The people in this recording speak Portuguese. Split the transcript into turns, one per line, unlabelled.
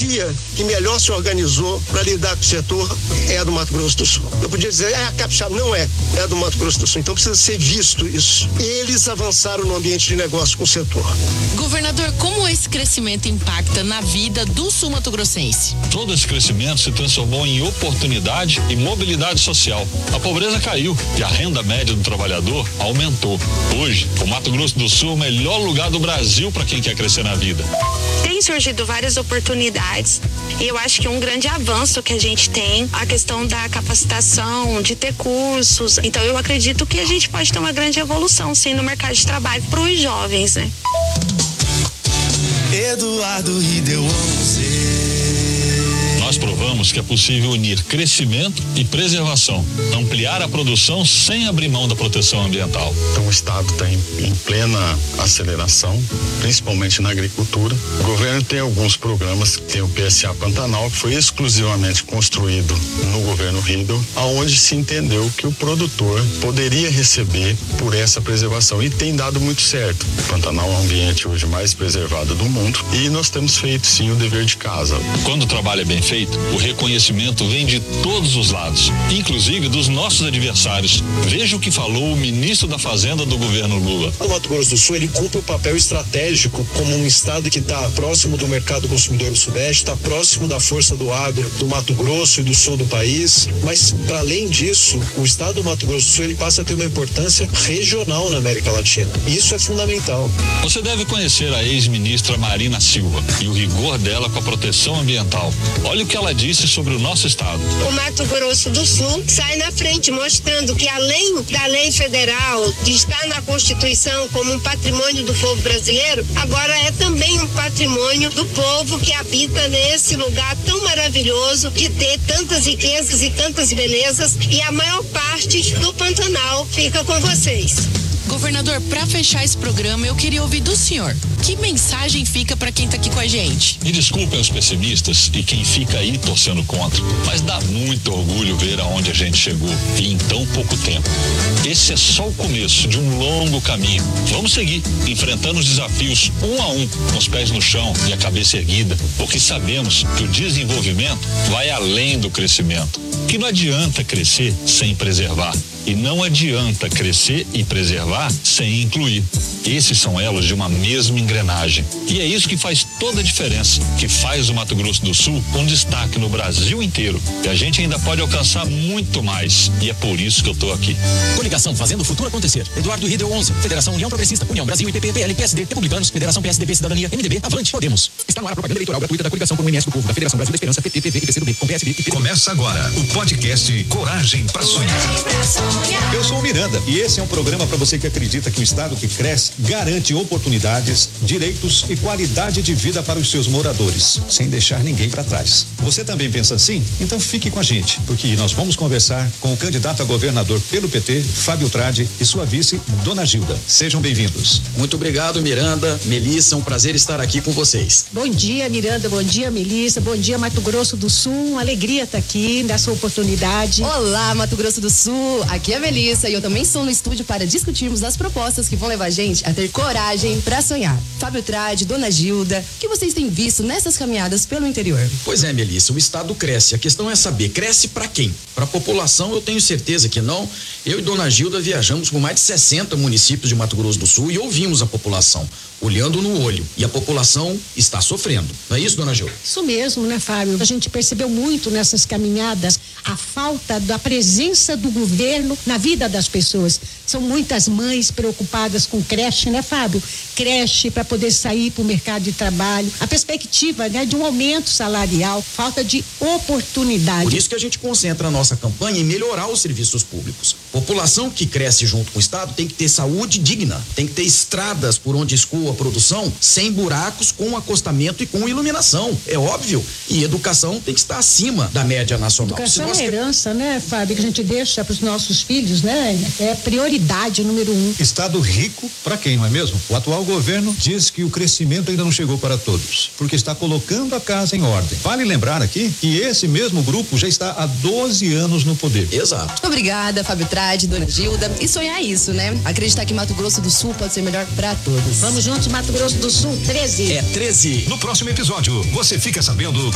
autarquia que melhor se organizou para lidar com o setor é a do Mato Grosso do Sul. Eu podia dizer, a Capixaba não é a do Mato Grosso do Sul. Então precisa ser visto isso. Eles avançaram no ambiente de negócio com o setor.
Governador, como esse crescimento impacta na vida do sul-mato-grossense?
Todo esse crescimento se transformou em oportunidade e mobilidade social. A pobreza caiu e a renda média do trabalhador aumentou. Hoje, o Mato Grosso do Sul é o melhor lugar do Brasil para quem quer crescer na vida.
Tem surgido várias oportunidades e eu acho que um grande avanço que a gente tem, a questão da capacitação, de ter cursos. Então eu acredito que a gente pode ter uma grande evolução, sim, no mercado de trabalho para os jovens, né?
Eduardo Rideu 11.
Nós provamos que é possível unir crescimento e preservação, ampliar a produção sem abrir mão da proteção ambiental.
Então o estado está em plena aceleração, principalmente na agricultura. O governo tem alguns programas, tem o PSA Pantanal, que foi exclusivamente construído no governo Rideu, aonde se entendeu que o produtor poderia receber por essa preservação e tem dado muito certo. O Pantanal é o ambiente hoje mais preservado do mundo e nós temos feito sim o dever de casa.
Quando o trabalho é bem feito, o reconhecimento vem de todos os lados, inclusive dos nossos adversários. Veja o que falou o ministro da Fazenda do governo Lula.
O Mato Grosso do Sul, ele cumpre um papel estratégico como um estado que está próximo do mercado consumidor do Sudeste, está próximo da força do agro do Mato Grosso e do sul do país, mas para além disso, o estado do Mato Grosso do Sul, ele passa a ter uma importância regional na América Latina. Isso é fundamental.
Você deve conhecer a ex-ministra Marina Silva e o rigor dela com a proteção ambiental. Olha o que ela disse sobre o nosso estado.
O Mato Grosso do Sul sai na frente, mostrando que além da lei federal, de estar na Constituição como um patrimônio do povo brasileiro, agora é também um patrimônio do povo que habita nesse lugar tão maravilhoso, de ter tantas riquezas e tantas belezas, e a maior parte do Pantanal fica com vocês.
Governador, para fechar esse programa, eu queria ouvir do senhor. Que mensagem fica para quem tá aqui com a gente?
Me desculpem os pessimistas e quem fica aí torcendo contra, mas dá muito orgulho ver aonde a gente chegou e em tão pouco tempo. Esse é só o começo de um longo caminho. Vamos seguir, enfrentando os desafios um a um, com os pés no chão e a cabeça erguida, porque sabemos que o desenvolvimento vai além do crescimento. Que não adianta crescer sem preservar. E não adianta crescer e preservar sem incluir. Esses são elos de uma mesma engrenagem. E é isso que faz toda a diferença, que faz o Mato Grosso do Sul um destaque no Brasil inteiro. E a gente ainda pode alcançar muito mais. E é por isso que eu tô aqui.
Coligação Fazendo o Futuro Acontecer. Eduardo Rideu 11. Federação União Progressista, União Brasil, IPP, PL, PSD, Republicanos, Federação PSDB, Cidadania, MDB, Avante, Podemos. Está no ar a propaganda eleitoral gratuita da Coligação por um MS do Povo, da Federação Brasil da Esperança, PT, PV e PCdoB, com PSB e PV.
Começa agora o podcast Coragem pra Sonhar.
Eu sou o Miranda e esse é um programa para você que acredita que um estado que cresce garante oportunidades, direitos e qualidade de vida para os seus moradores, sem deixar ninguém para trás. Você também pensa assim? Então fique com a gente, porque nós vamos conversar com o candidato a governador pelo PT, Fábio Tradi, e sua vice, Dona Gilda. Sejam bem-vindos.
Muito obrigado, Miranda, Melissa, um prazer estar aqui com vocês.
Bom dia, Miranda, bom dia, Melissa, bom dia, Mato Grosso do Sul, uma alegria estar aqui nessa oportunidade.
Olá, Mato Grosso do Sul, aqui é a Melissa e eu também estou no estúdio para discutirmos as propostas que vão levar a gente a ter coragem para sonhar. Fábio Tradi, Dona Gilda, o que vocês têm visto nessas caminhadas pelo interior?
Pois é, Melissa, o estado cresce, a questão é saber, cresce para quem? Para a população eu tenho certeza que não. Eu e Dona Gilda viajamos por mais de 60 municípios de Mato Grosso do Sul e ouvimos a população, olhando no olho, e a população está sofrendo, não é isso, Dona Gilda?
Isso mesmo, né, Fábio? A gente percebeu muito nessas caminhadas a falta da presença do governo na vida das pessoas. São muitas mães preocupadas com creche, né, Fábio? Creche para poder sair para o mercado de trabalho, a perspectiva, né, de um aumento salarial, falta de oportunidade.
Por isso que a gente concentra a nossa campanha em melhorar os serviços públicos. População que cresce junto com o estado tem que ter saúde digna, tem que ter estradas por onde escoa a produção, sem buracos, com acostamento e com iluminação, é óbvio. E educação tem que estar acima da média nacional.
Educação é herança, né, Fábio, que a gente deixa para os nossos filhos, né? É prioridade número 1.
Estado rico para quem, não é mesmo? O atual governo diz que o crescimento ainda não chegou para todos, porque está colocando a casa em ordem. Vale lembrar aqui que esse mesmo grupo já está há 12 anos no poder.
Exato.
Muito obrigada, Fábio Tradi, Dona Gilda. E sonhar isso, né? Acreditar que Mato Grosso do Sul pode ser melhor para todos.
Vamos juntos, Mato Grosso do Sul, 13.
É 13.
No próximo episódio, você fica sabendo